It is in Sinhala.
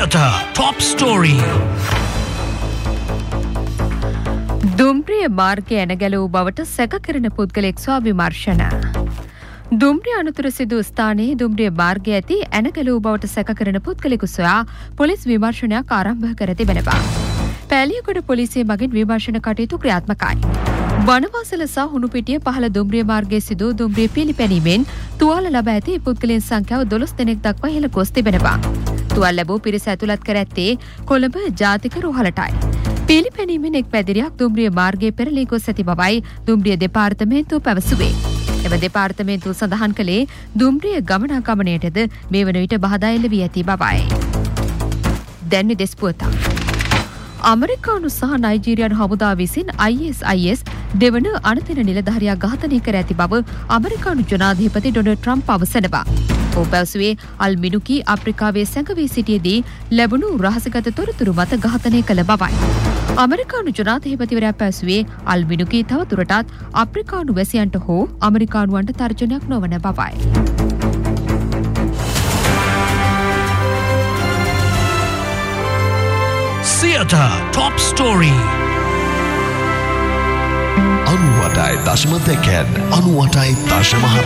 Theatre Top Story. දුම්රිය මාර්ගය ඇනගැලූ බවට සැකකරන පුද්ගලෙක් සොයා විමර්ශන. දුම්රිය අනතුර සිදු ස්ථානයේ දුම්රිය මාර්ගය ඇති ඇනගැලූ බවට සැකකරන පුද්ගලෙකු සොයා පොලිස් විමර්ශනයක් ආරම්භ කර තිබෙනවා. පැලියගොඩ පොලිසිය මගින් විමර්ශන කටයුතු ක්‍රියාත්මකයි. වනවාසල සහ හුණුපිටිය පහළ දුම්රිය මාර්ගයේ සිදු දුම්රිය පිළිපැනීමෙන් තුවාල ලබා ඇති පුද්ගලයන් සංඛ්‍යාව 12 දෙනෙක් දක්වා ඉහළ ගොස් තිබෙනවා. තුවාල ලැබූ පිරිස ඇතුළත් කර ඇත්තේ කොළඹ ජාතික රෝහලටයි. පිළිපැනීමෙන් එක් පැදිරියක් දුම්රිය මාර්ගයේ පෙරළී ගොස් ඇති බවයි දුම්රිය දෙපාර්තමේන්තුව පැවසුවේ. එම දෙපාර්තමේන්තුව සඳහන් කළේ දුම්රිය ගමනාගමනයටද මේ වන විට බාධා එල්ල වී ඇති බවයි. දැන් විදෙස් පුවතක්. අමරිකානු සහ නයිජීරියානු හමුදා විසින් ISIS දෙවන අනතන නිලධාරියා ඝාතනය කර ඇති බව අමරිකානු ජනාධිපති ඩොනල්ඩ් ට්‍රම්ප් පවසනවා. ඔහු පැවසුවේ අල් මිනුකි අප්‍රිකාවේ සැඟවී සිටියේදී ලැබුණු රහසගත තොරතුරු මත ඝාතනය කළ බවයි. අමරිකානු ජනාධිපතිවරයා පැවසුවේ අල් මිනුකි තවදුරටත් අප්‍රිකානු වැසියන්ට හෝ අමරිකානුවන්ට තර්ජනයක් නොවන බවයි. Theatre Top Story. 98.2